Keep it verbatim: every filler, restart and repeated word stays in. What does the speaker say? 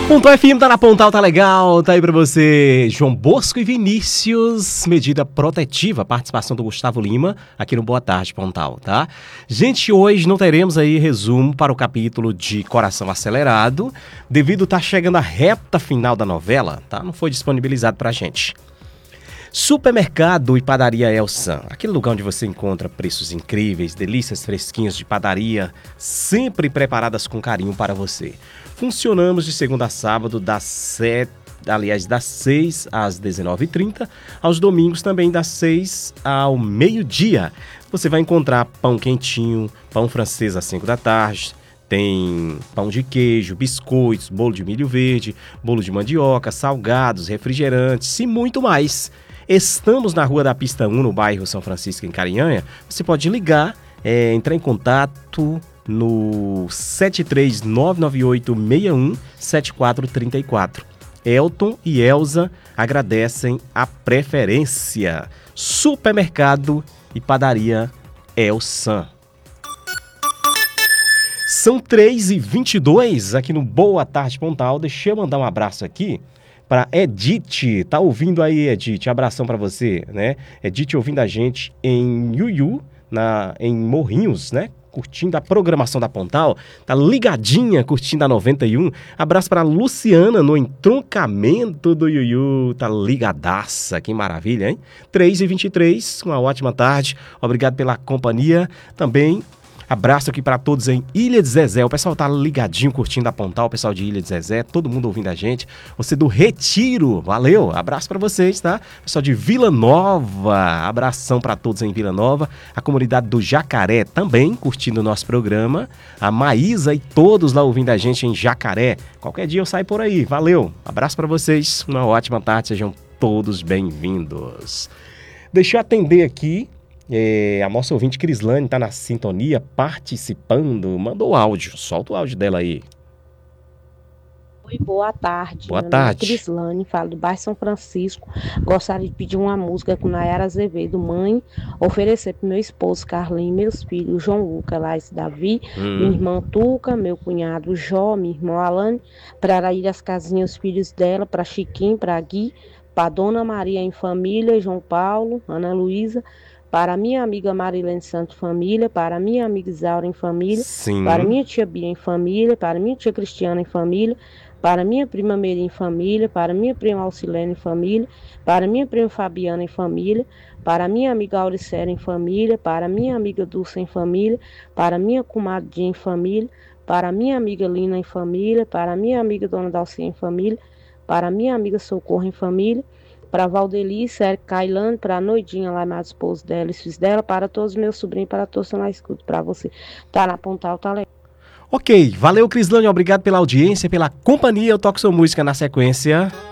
Pontal F M tá na Pontal, tá legal, tá aí pra você. João Bosco e Vinícius, medida protetiva, participação do Gustavo Lima aqui no Boa Tarde Pontal, tá? Gente, hoje não teremos aí resumo para o capítulo de Coração Acelerado, devido tá chegando a reta final da novela, tá? Não foi disponibilizado pra gente. Supermercado e Padaria Elsan, aquele lugar onde você encontra preços incríveis, delícias fresquinhas de padaria, sempre preparadas com carinho para você. Funcionamos de segunda a sábado, das sete, aliás, das seis às dezenove e trinta, aos domingos também das seis ao meio-dia. Você vai encontrar pão quentinho, pão francês às cinco da tarde, tem pão de queijo, biscoitos, bolo de milho verde, bolo de mandioca, salgados, refrigerantes e muito mais. Estamos na Rua da Pista um, no bairro São Francisco, em Carinhanha. Você pode ligar, é, entrar em contato no sete três nove nove oito seis um sete quatro três quatro. Elton e Elza agradecem a preferência. Supermercado e Padaria Elsan. São três e vinte e dois aqui no Boa Tarde Pontal. Deixa eu mandar um abraço aqui para Edith. Tá ouvindo aí, Edith? Abração para você, né? Edith ouvindo a gente em Iuiú, na, em Morrinhos, né? Curtindo a programação da Pontal, tá ligadinha, curtindo a noventa e um. Abraço para Luciana no entroncamento do Iuiú, tá ligadaça, que maravilha, hein? três e vinte e três, uma ótima tarde, obrigado pela companhia. Também abraço aqui para todos em Ilha de Zezé, o pessoal tá ligadinho, curtindo a Pontal, o pessoal de Ilha de Zezé, todo mundo ouvindo a gente. Você do Retiro, valeu, abraço para vocês, tá? Pessoal de Vila Nova, abração para todos em Vila Nova. A comunidade do Jacaré também curtindo o nosso programa. A Maísa e todos lá ouvindo a gente em Jacaré. Qualquer dia eu saio por aí, valeu, abraço para vocês, uma ótima tarde, sejam todos bem-vindos. Deixa eu atender aqui. É, a nossa ouvinte Crislane está na sintonia, participando. Mandou áudio, solta o áudio dela aí. Oi, boa tarde. Boa Meu tarde. nome é Crislane, falo do bairro São Francisco. Gostaria de pedir uma música com Nayara Azevedo, mãe, oferecer para meu esposo Carlinhos, meus filhos João Luca, Laís Davi, hum. minha irmã Tuca, meu cunhado Jó, minha irmã Alane, para ir às casinhas, os filhos dela, para Chiquinho, para Gui, para Dona Maria em família, João Paulo, Ana Luísa, para minha amiga Marilene Santos Família, para minha amiga Isaura em família, Sim. para minha tia Bia em família, para minha tia Cristiana em família, para minha prima Meire em família, para minha prima Alcilene em família, para minha prima Fabiana em família, para minha amiga Auricélia em família, para minha amiga Dulce em família, para minha comadinha em família, para minha amiga Lina em família, para minha amiga Dona Dalcia em família, para minha amiga Socorro em família, para Valdelice, Érica Cailane, para a Noidinha lá, mais esposo dela e filhos dela, para todos os meus sobrinhos, para todos que estão na escuta, para você. Tá na Pontal, tá legal. Ok, valeu Crislane, obrigado pela audiência, pela companhia. Eu toco sua música na sequência.